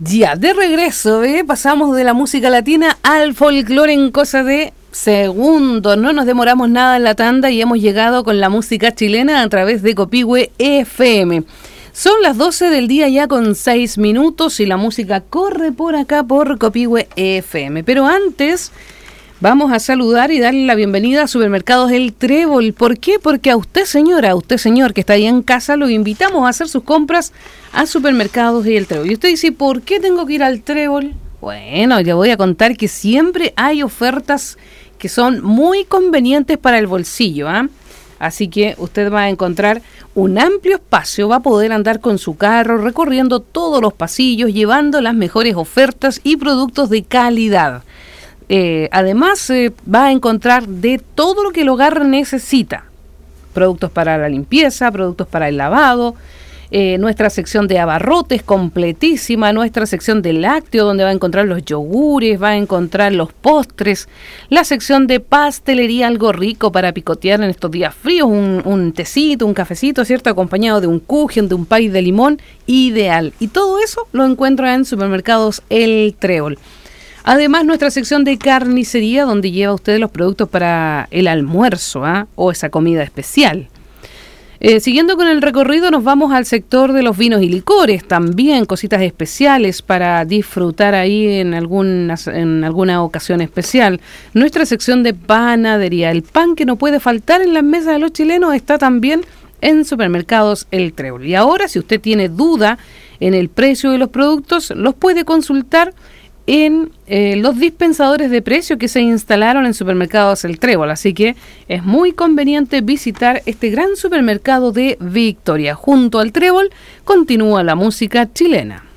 Ya, de regreso, pasamos de la música latina al folclore en cosa de segundos. No nos demoramos nada en la tanda y hemos llegado con la música chilena a través de Copihue FM. Son las 12 del día ya con 6 minutos y la música corre por acá por Copihue FM. Pero antes vamos a saludar y darle la bienvenida a Supermercados El Trébol. ¿Por qué? Porque a usted, señora, a usted, señor, que está ahí en casa, lo invitamos a hacer sus compras a Supermercados El Trébol. Y usted dice, ¿por qué tengo que ir al Trébol? Bueno, le voy a contar que siempre hay ofertas que son muy convenientes para el bolsillo, ¿ah? Así que usted va a encontrar un amplio espacio, va a poder andar con su carro recorriendo todos los pasillos, llevando las mejores ofertas y productos de calidad. Además, va a encontrar de todo lo que el hogar necesita. Productos para la limpieza, productos para el lavado, nuestra sección de abarrotes completísima, nuestra sección de lácteo donde va a encontrar los yogures, va a encontrar los postres, la sección de pastelería, algo rico para picotear en estos días fríos, un tecito, un cafecito, ¿cierto? Acompañado de un kuchen, de un pay de limón, ideal. Y todo eso lo encuentra en Supermercados El Trébol. Además, nuestra sección de carnicería, donde lleva usted los productos para el almuerzo, o esa comida especial. Siguiendo con el recorrido, nos vamos al sector de los vinos y licores, también cositas especiales para disfrutar ahí en alguna ocasión especial. Nuestra sección de panadería, el pan que no puede faltar en las mesas de los chilenos, está también en Supermercados El Trébol. Y ahora, si usted tiene duda en el precio de los productos, los puede consultar en los dispensadores de precio que se instalaron en Supermercados El Trébol, así que es muy conveniente visitar este gran supermercado de Victoria. Junto al Trébol continúa la música chilena.